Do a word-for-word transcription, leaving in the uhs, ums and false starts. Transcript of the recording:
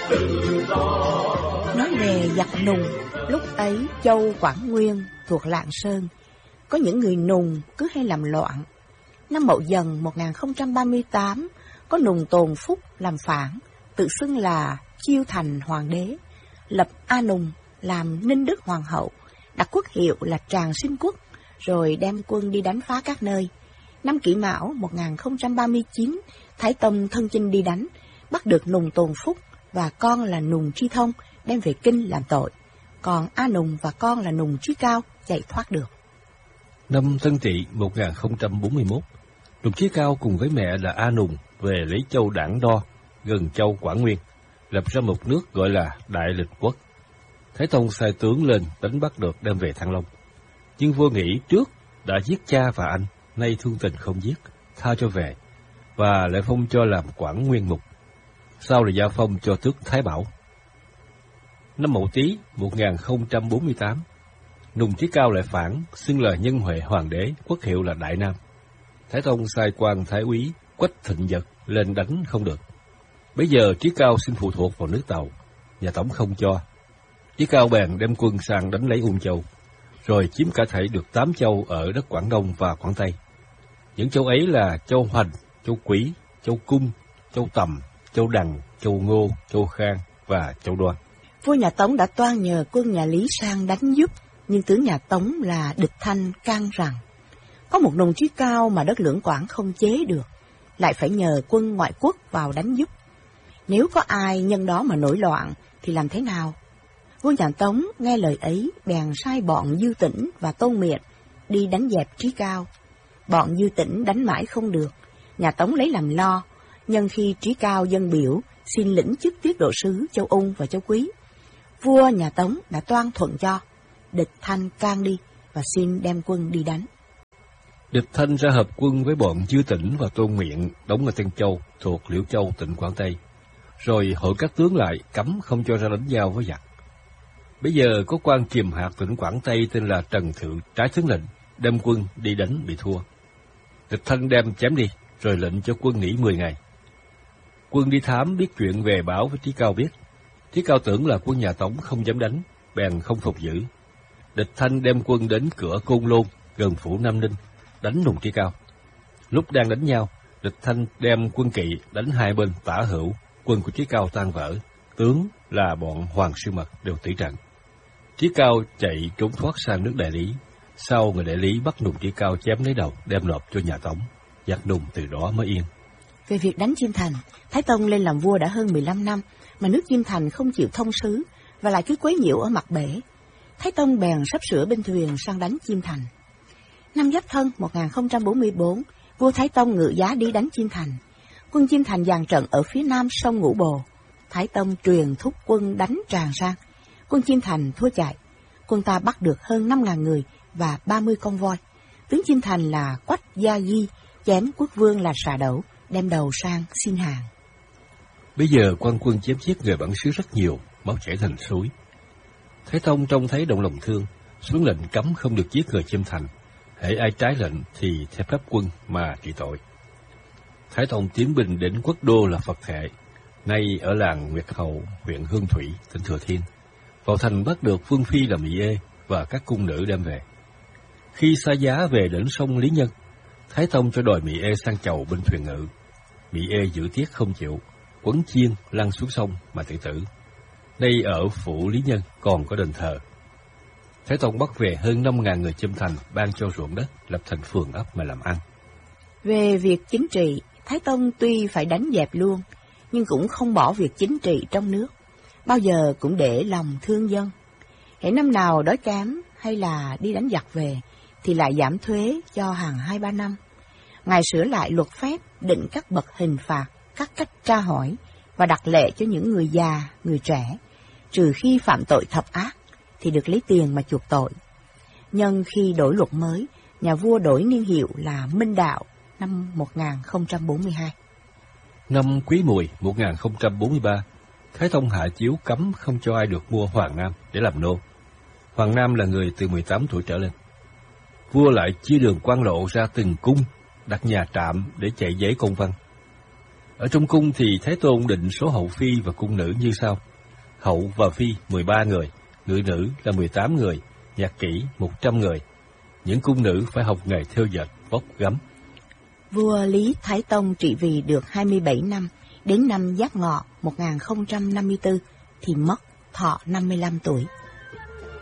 Nói về giặc Nùng, lúc ấy châu Quảng Nguyên thuộc Lạng Sơn, có những người Nùng cứ hay làm loạn. Năm Mậu Dần một nghìn không trăm ba mươi tám, có Nùng Tồn Phúc làm phản, tự xưng là Chiêu Thành Hoàng đế, lập A Nùng làm Ninh Đức Hoàng hậu, đặt quốc hiệu là Tràng Sinh Quốc, rồi đem quân đi đánh phá các nơi. Năm Kỷ Mão một nghìn không trăm ba mươi chín, Thái Tông thân chinh đi đánh, bắt được Nùng Tồn Phúc và con là Nùng Tri Thông đem về kinh làm tội, còn A Nùng và con là Nùng Trí Cao chạy thoát được. Năm Tân Tỵ một nghìn không trăm bốn mươi mốt, Nùng Trí Cao cùng với mẹ là A Nùng về lấy châu Đảng Đo, gần châu Quảng Nguyên, lập ra một nước gọi là Đại Lịch Quốc. Thái Tông sai tướng lên đánh bắt được đem về Thăng Long. Nhưng vua nghĩ trước đã giết cha và anh, nay thương tình không giết, tha cho về, và lại phong cho làm Quảng Nguyên Mục. Sau là gia phong cho tước Thái Bảo. Năm Mậu Tý một nghìn không trăm bốn mươi tám, Nùng Trí Cao lại phản, xưng là Nhân Huệ Hoàng đế, quốc hiệu là Đại Nam. Thái Tông sai quan thái úy Quách Thịnh Vật lên đánh không được. Bây giờ Trí Cao xin phụ thuộc vào nước Tàu, nhà Tống không cho. Trí Cao bèn đem quân sang đánh lấy Ung Châu, rồi chiếm cả thảy được tám châu ở đất Quảng Đông và Quảng Tây. Những châu ấy là châu Hoành, châu Quý, châu Cung, châu Tầm, châu Đằng, châu Ngô, châu Khang và châu Đoan. Vua nhà Tống đã toan nhờ quân nhà Lý sang đánh giúp, nhưng tướng nhà Tống là Địch Thanh can rằng có một Nùng Trí Cao mà đất Lưỡng Quảng không chế được, lại phải nhờ quân ngoại quốc vào đánh giúp. Nếu có ai nhân đó mà nổi loạn thì làm thế nào? Vua nhà Tống nghe lời ấy bèn sai bọn Dư Tĩnh và Tôn Miện đi đánh dẹp Trí Cao. Bọn Dư Tĩnh đánh mãi không được, nhà Tống lấy làm lo, nhân khi Trí Cao dâng biểu xin lĩnh chức tiết độ sứ châu Ung và châu Quý. Vua nhà Tống đã toan thuận cho, Địch Thanh can đi và xin đem quân đi đánh. Địch Thanh ra hợp quân với bọn Dư Tĩnh và Tôn Miện đóng ở Tân Châu thuộc Liễu Châu tỉnh Quảng Tây, rồi hội các tướng lại cấm không cho ra đánh giao với giặc. Bây giờ có quan kiềm hạt tỉnh Quảng Tây tên là Trần Thự trái tướng lệnh đem quân đi đánh bị thua. Địch Thanh đem chém đi, rồi lệnh cho quân nghỉ mười ngày. Quân đi thám biết chuyện về báo với Trí Cao biết. Trí Cao tưởng là quân nhà Tống không dám đánh, bèn không phục giữ. Địch Thanh đem quân đến cửa Côn Lôn gần phủ Nam Ninh đánh Nùng Trí Cao. Lúc đang đánh nhau, Địch Thanh đem quân kỵ đánh hai bên tả hữu, quân của Trí Cao tan vỡ, tướng là bọn Hoàng Sư Mật đều tử trận. Trí Cao chạy trốn thoát sang nước Đại Lý. Sau người Đại Lý bắt Nùng Trí Cao chém lấy đầu đem nộp cho nhà Tống, giặc Nùng từ đó mới yên. Về việc đánh Chiêm Thành, Thái Tông lên làm vua đã hơn mười lăm năm mà nước Chiêm Thành không chịu thông sứ và lại cứ quấy nhiễu ở mặt bể. Thái Tông bèn sắp sửa binh thuyền sang đánh Chiêm Thành. Năm Giáp Thân một nghìn không trăm bốn mươi bốn, vua Thái Tông ngự giá đi đánh Chiêm Thành. Quân Chiêm Thành dàn trận ở phía nam sông Ngũ Bồ. Thái Tông truyền thúc quân đánh tràn sang. Quân Chiêm Thành thua chạy. Quân ta bắt được hơn năm ngàn người và ba mươi con voi. Tướng Chiêm Thành là Quách Gia Ghi chém quốc vương là Sà Đẩu, đem đầu sang xin hàng. Bây giờ quan quân chém giết người bản xứ rất nhiều, máu chảy thành suối. Thái Tông trông thấy động lòng thương, xuống lệnh cấm không được giết người Chiêm Thành. Hễ ai trái lệnh thì theo pháp quân mà trị tội. Thái Tông tiến binh đến quốc đô là Phật Thệ, nay ở làng Nguyệt Hậu, huyện Hương Thủy, tỉnh Thừa Thiên. Vào thành bắt được Phương Phi là Mỹ Ê và các cung nữ đem về. Khi xa giá về đến sông Lý Nhân, Thái Tông cho đòi Mỹ Ê sang chầu bên thuyền ngự. Mỹ Ê giữ tiếc không chịu, quấn chiên lăn xuống sông mà tự tử. Đây ở phủ Lý Nhân còn có đền thờ. Thái Tông bắt về hơn năm ngàn người Chiêm Thành, ban cho ruộng đất, lập thành phường ấp mà làm ăn. Về việc chính trị, Thái Tông tuy phải đánh dẹp luôn, nhưng cũng không bỏ việc chính trị trong nước, bao giờ cũng để lòng thương dân. Hễ năm nào đói kém hay là đi đánh giặc về, thì lại giảm thuế cho hàng hai ba năm. Ngài sửa lại luật phép, định các bậc hình phạt, các cách tra hỏi, và đặt lệ cho những người già, người trẻ, trừ khi phạm tội thập ác, thì được lấy tiền mà chuộc tội. Nhân khi đổi luật mới, nhà vua đổi niên hiệu là Minh Đạo năm một nghìn không trăm bốn mươi hai. Năm Quý Mùi một nghìn không trăm bốn mươi ba, Thái Tông hạ chiếu cấm không cho ai được mua Hoàng Nam để làm nô. Hoàng Nam là người từ mười tám tuổi trở lên. Vua lại chia đường quan lộ ra từng cung, đặt nhà trạm để chạy giấy công văn. Ở trong cung thì Thái Tôn định số hậu phi và cung nữ như sau. Hậu và phi mười ba người, ngự nữ là mười tám người, nhạc kỹ một trăm người. Những cung nữ phải học nghề thêu dệt, vóc gấm. Vua Lý Thái Tông trị vì được hai mươi bảy năm, đến năm Giáp Ngọ một nghìn không trăm năm mươi tư thì mất, thọ năm mươi lăm tuổi.